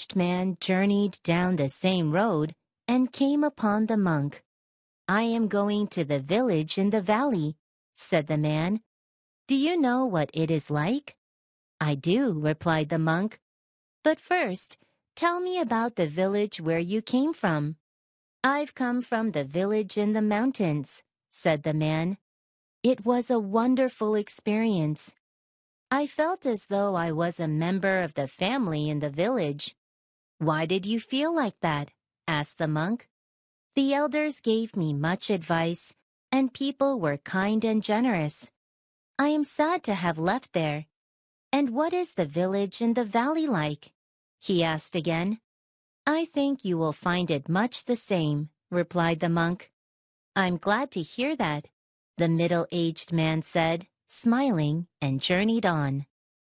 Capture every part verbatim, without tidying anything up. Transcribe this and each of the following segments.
middle-aged man journeyed down the same road and came upon the monk. "I am going to the village in the valley," said the man. "Do you know what it is like?" "I do," replied the monk. "But first, tell me about the village where you came from." "I've come from the village in the mountains," said the man. "It was a wonderful experience. I felt as though I was a member of the family in the village." "Why did you feel like that?" asked the monk. "The elders gave me much advice, and people were kind and generous. I am sad to have left there." "And what is the village in the valley like?" he asked again. "I think you will find it much the same," replied the monk. "I'm glad to hear that," the middle-aged man said, smiling, and journeyed on.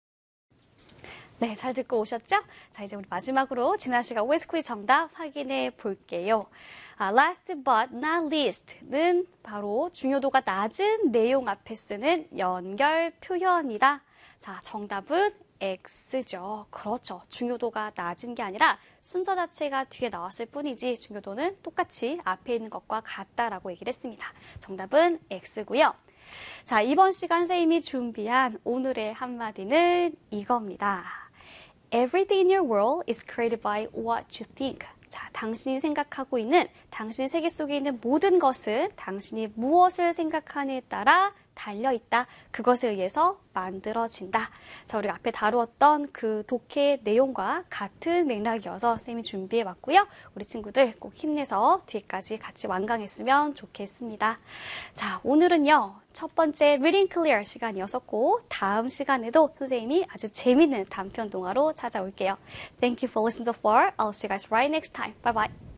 네, 잘 듣고 오셨죠? 자, 이제 우리 마지막으로 지난 시간 오에스 퀴즈 정답 확인해 볼게요. 아, last but not least는 바로 중요도가 낮은 내용 앞에 쓰는 연결 표현이다. 자, 정답은 X죠. 그렇죠. 중요도가 낮은 게 아니라 순서 자체가 뒤에 나왔을 뿐이지 중요도는 똑같이 앞에 있는 것과 같다라고 얘기를 했습니다. 정답은 X고요. 자, 이번 시간 선생님이 준비한 오늘의 한마디는 이겁니다. Everything in your world is created by what you think. 자, 당신이 생각하고 있는, 당신의 세계 속에 있는 모든 것은 당신이 무엇을 생각하느냐에 따라 달려있다. 그것에 의해서 만들어진다. 자, 우리가 앞에 다루었던 그 독해의 내용과 같은 맥락이어서 쌤이 준비해왔고요. 우리 친구들 꼭 힘내서 뒤에까지 같이 완강했으면 좋겠습니다. 자, 오늘은요. 첫 번째 Reading Clear 시간이었었고 다음 시간에도 선생님이 아주 재밌는 단편 동화로 찾아올게요. Thank you for listening so far. I'll see you guys right next time. Bye bye.